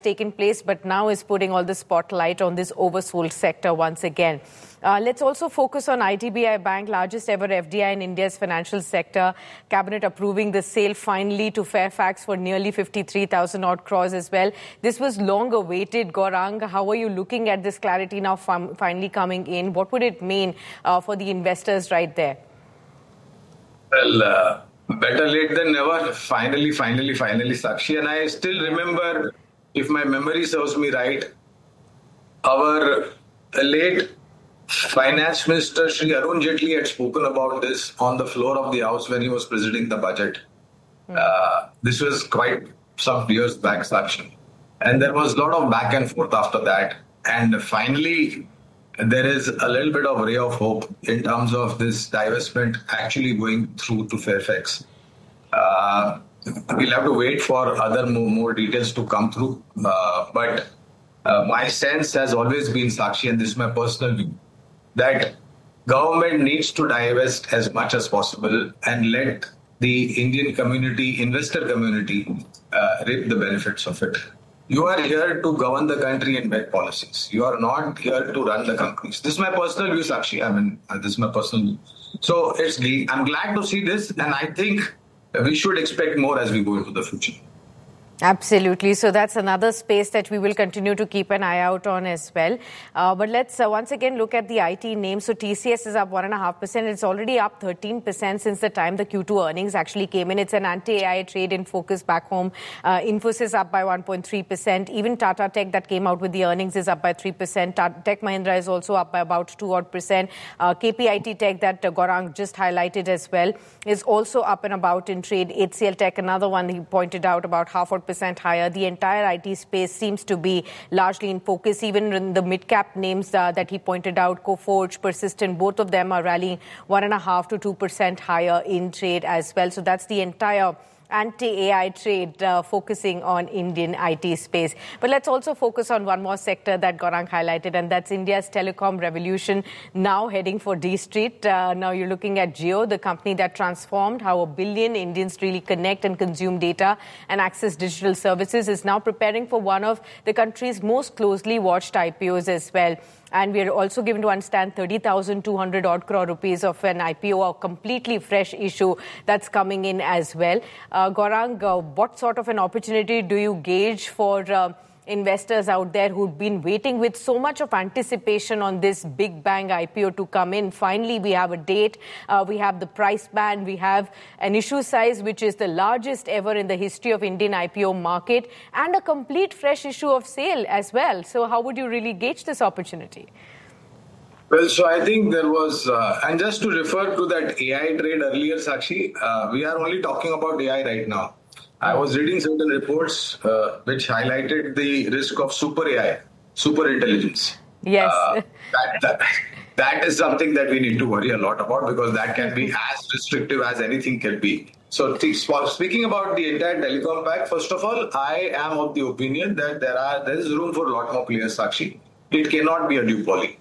taken place, but now is putting all the spotlight on this oversold sector once again. Let's also focus on IDBI Bank, largest ever FDI in India's financial sector. Cabinet approving the sale finally to Fairfax for nearly 53,000 odd crores as well. This was long awaited. Gaurang, how are you looking at this clarity now finally coming in? What would it mean for the investors right there? Well, better late than never. Finally, Sakshi. And I still remember, if my memory serves me right, our late Finance Minister Shri Arun Jaitley had spoken about this on the floor of the House when he was presenting the budget. This was quite some years back, Sakshi. And there was a lot of back and forth after that. And finally, there is a little bit of ray of hope in terms of this divestment actually going through to Fairfax. We'll have to wait for other more details to come through. But my sense has always been, Sakshi, and this is my personal view, that government needs to divest as much as possible and let the Indian community, investor community, reap the benefits of it. You are here to govern the country and make policies. You are not here to run the companies. This is my personal view, Sakshi. This is my personal view. So I'm glad to see this, and I think we should expect more as we go into the future. Absolutely. So that's another space that we will continue to keep an eye out on as well. But let's once again look at the IT names. So TCS is up 1.5%. It's already up 13% since the time the Q2 earnings actually came in. It's an anti-AI trade in focus back home. Infosys up by 1.3%. Even Tata Tech that came out with the earnings is up by 3%. Tech Mahindra is also up by about 2%. KPIT Tech that Gaurang just highlighted as well is also up and about in trade. HCL Tech, another one he pointed out, about 0.5% higher. The entire IT space seems to be largely in focus. Even in the mid-cap names that he pointed out, Coforge, Persistent, both of them are rallying 1.5% to 2% higher in trade as well. So that's the entire anti-AI trade focusing on Indian IT space. But let's also focus on one more sector that Gaurang highlighted, and that's India's telecom revolution now heading for D Street. Now you're looking at Jio, the company that transformed how 1 billion Indians really connect and consume data and access digital services, is now preparing for one of the country's most closely watched IPOs as well. And we are also given to understand 30,200 odd crore rupees of an IPO, a completely fresh issue that's coming in as well. Gaurang, what sort of an opportunity do you gauge for investors out there who've been waiting with so much of anticipation on this big bang IPO to come in? Finally, we have a date, we have the price band, we have an issue size which is the largest ever in the history of Indian IPO market, and a complete fresh issue of sale as well. So how would you really gauge this opportunity? Well, so I think there was, and just to refer to that AI trade earlier, Sakshi, we are only talking about AI right now. I was reading certain reports which highlighted the risk of super AI, super intelligence. Yes. That is something that we need to worry a lot about, because that can be as restrictive as anything can be. So speaking about the entire telecom pack, first of all, I am of the opinion that there is room for a lot more players, Sakshi. It cannot be a duopoly.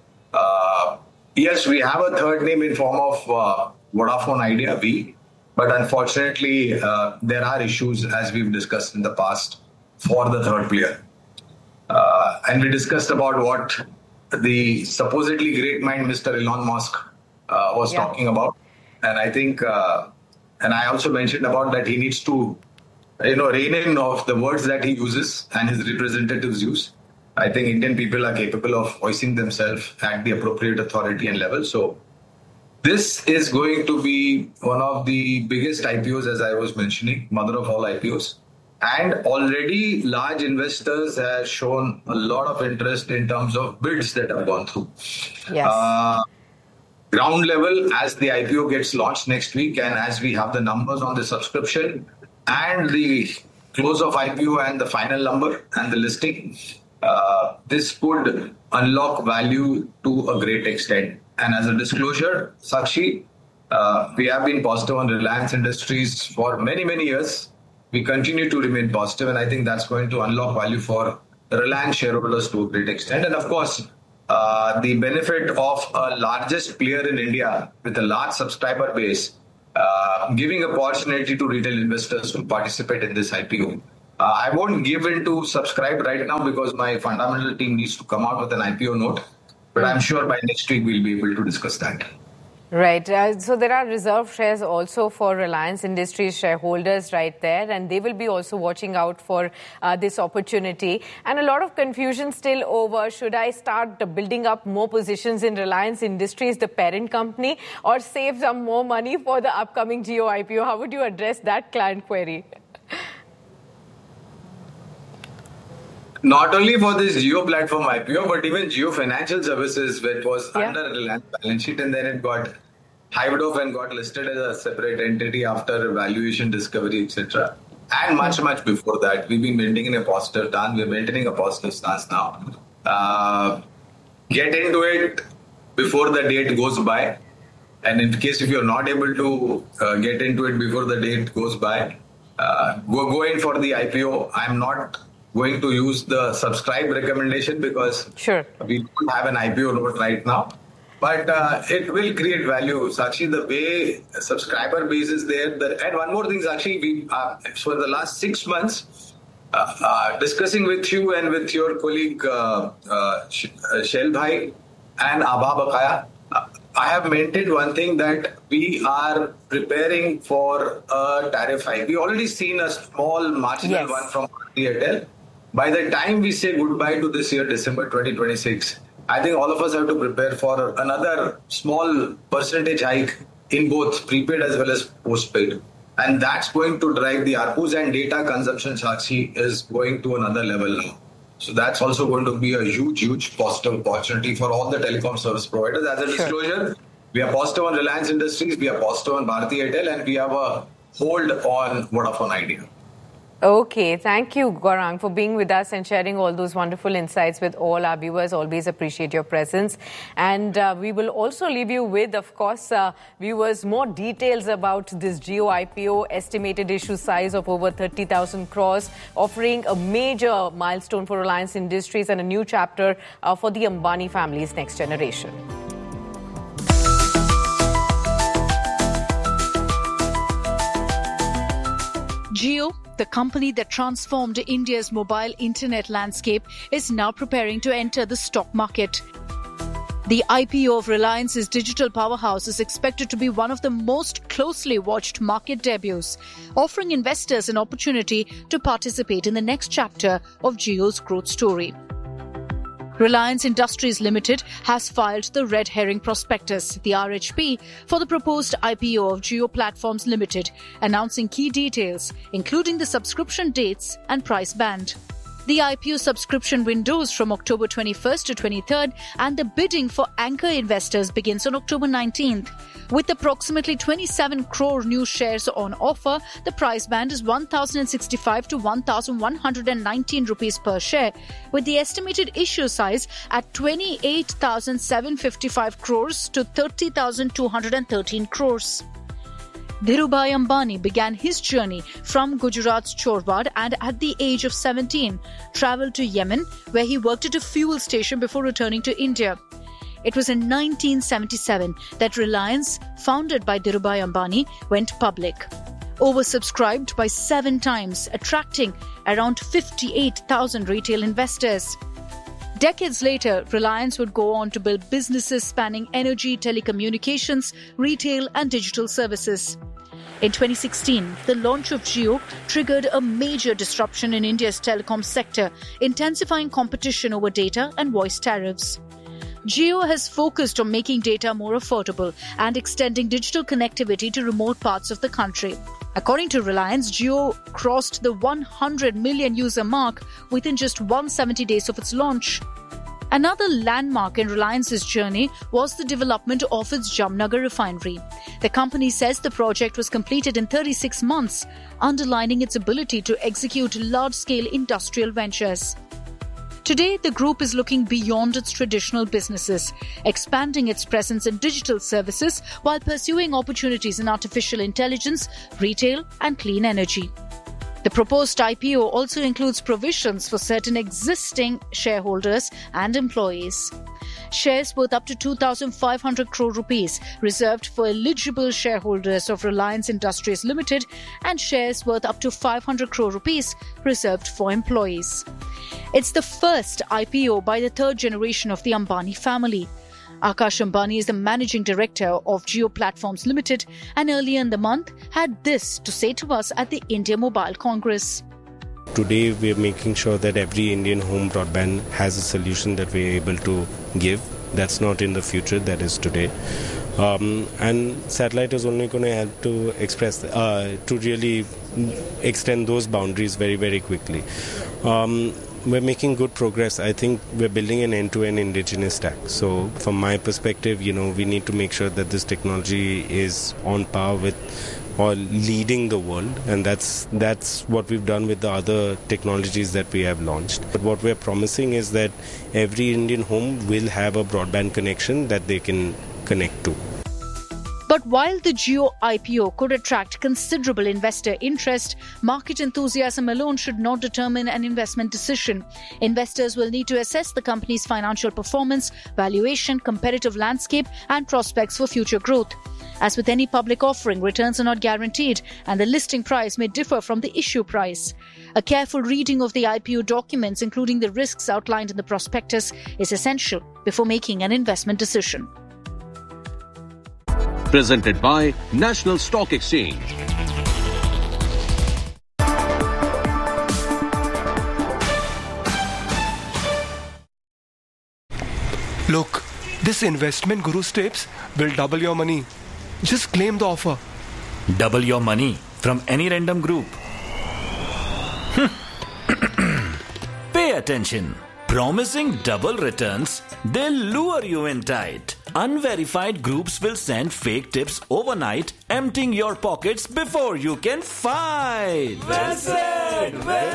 Yes, we have a third name in form of Vodafone Idea, V. But unfortunately, there are issues, as we've discussed in the past, for the third player. And we discussed about what the supposedly great mind Mr. Elon Musk was talking about. And I think, and I also mentioned about that he needs to, rein in of the words that he uses and his representatives use. I think Indian people are capable of voicing themselves at the appropriate authority and level. So this is going to be one of the biggest IPOs, as I was mentioning, mother of all IPOs. And already large investors have shown a lot of interest in terms of bids that have gone through. Yes. Ground level, as the IPO gets launched next week, and as we have the numbers on the subscription and the close of IPO and the final number and the listing, this could unlock value to a great extent. And as a disclosure, Sakshi, we have been positive on Reliance Industries for many, many years. We continue to remain positive, and I think that's going to unlock value for Reliance shareholders to a great extent. And of course, the benefit of a largest player in India with a large subscriber base, giving opportunity to retail investors to participate in this IPO. I won't give in to subscribe right now because my fundamental team needs to come out with an IPO note. But I'm sure by next week we'll be able to discuss that. Right. So there are reserve shares also for Reliance Industries shareholders right there, and they will be also watching out for this opportunity. And a lot of confusion still over, should I start building up more positions in Reliance Industries, the parent company, or save some more money for the upcoming Jio IPO? How would you address that client query? Not only for this Jio platform IPO, but even Jio Financial Services, which was under Reliance balance sheet, and then it got hived off and got listed as a separate entity after valuation discovery, etc. And much before that, we've been maintaining a positive stance. We're maintaining a positive stance now. Get into it before the date goes by. And in case if you're not able to get into it before the date goes by, go in for the IPO. I'm not going to use the subscribe recommendation because we don't have an IPO note right now. But it will create value. Sakshi, the way subscriber base is there. And one more thing, Sakshi, we for the last 6 months, discussing with you and with your colleague Shail Bhai and Abha Baqaya, I have maintained one thing, that we are preparing for a tariff hike. We already seen a small marginal one from Airtel. By the time we say goodbye to this year, December 2026, I think all of us have to prepare for another small percentage hike in both prepaid as well as postpaid. And that's going to drive the ARPUs, and data consumption, Sakshi, is going to another level now. So that's also going to be a huge positive opportunity for all the telecom service providers. As a disclosure, we are positive on Reliance Industries, we are positive on Bharti Airtel, and we have a hold on Vodafone Idea. Okay, thank you, Gaurang, for being with us and sharing all those wonderful insights with all our viewers. Always appreciate your presence. And we will also leave you with, of course, viewers, more details about this Jio IPO, estimated issue size of over 30,000 crores, offering a major milestone for Reliance Industries and a new chapter for the Ambani family's next generation. Jio, the company that transformed India's mobile internet landscape, is now preparing to enter the stock market. The IPO of Reliance's digital powerhouse is expected to be one of the most closely watched market debuts, offering investors an opportunity to participate in the next chapter of Jio's growth story. Reliance Industries Limited has filed the red herring prospectus, the RHP, for the proposed IPO of Jio Platforms Limited, announcing key details, including the subscription dates and price band. The IPO subscription windows from October 21st to 23rd, and the bidding for anchor investors begins on October 19th. With approximately 27 crore new shares on offer, the price band is 1,065 to 1,119 rupees per share, with the estimated issue size at 28,755 crores to 30,213 crores. Dhirubhai Ambani began his journey from Gujarat's Chorwad and at the age of 17 travelled to Yemen, where he worked at a fuel station before returning to India. It was in 1977 that Reliance, founded by Dhirubhai Ambani, went public. Oversubscribed by 7 times, attracting around 58,000 retail investors. Decades later, Reliance would go on to build businesses spanning energy, telecommunications, retail and digital services. In 2016, the launch of Jio triggered a major disruption in India's telecom sector, intensifying competition over data and voice tariffs. Jio has focused on making data more affordable and extending digital connectivity to remote parts of the country. According to Reliance, Jio crossed the 100 million user mark within just 170 days of its launch. Another landmark in Reliance's journey was the development of its Jamnagar refinery. The company says the project was completed in 36 months, underlining its ability to execute large-scale industrial ventures. Today, the group is looking beyond its traditional businesses, expanding its presence in digital services while pursuing opportunities in artificial intelligence, retail, and clean energy. The proposed IPO also includes provisions for certain existing shareholders and employees. shares worth up to 2,500 crore rupees reserved for eligible shareholders of Reliance Industries Limited and shares worth up to 500 crore rupees reserved for employees. It's the first IPO by the third generation of the Ambani family. Akash Ambani is the managing director of Jio Platforms Limited and earlier in the month had this to say to us at the India Mobile Congress. Today we are making sure that every Indian home broadband has a solution that we are able to give. That's not in the future, that is today. And satellite is only going to help to to really extend those boundaries very, very quickly. We're making good progress. I think we're building an end-to-end indigenous stack. So from my perspective, we need to make sure that this technology is on par with or leading the world. And that's what we've done with the other technologies that we have launched. But what we're promising is that every Indian home will have a broadband connection that they can connect to. But while the Jio IPO could attract considerable investor interest, market enthusiasm alone should not determine an investment decision. Investors will need to assess the company's financial performance, valuation, competitive landscape, and prospects for future growth. As with any public offering, returns are not guaranteed, and the listing price may differ from the issue price. A careful reading of the IPO documents, including the risks outlined in the prospectus, is essential before making an investment decision. Presented by National Stock Exchange. Look, this investment Guru's tips will double your money. Just claim the offer. Double your money from any random group. Pay attention. Promising double returns, they'll lure you in tight. Unverified groups will send fake tips overnight, emptying your pockets before you can fight. Well said!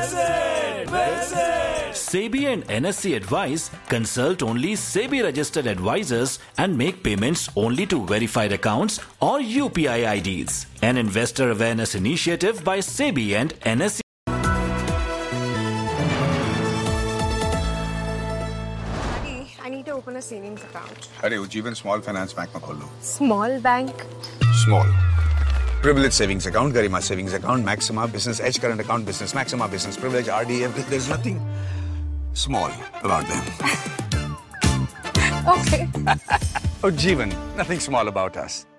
SEBI and NSE advise consult only SEBI registered advisors and make payments only to verified accounts or UPI IDs. An investor awareness initiative by SEBI and NSE. I need to open a savings account. अरे Ujjivan Small Finance Bank में खोल लो. Small bank? Small. Privilege savings account, Garima savings account, Maxima Business Edge current account, Business Maxima Business Privilege, RDF. There's nothing small about them. Okay. Ujjivan, nothing small about us.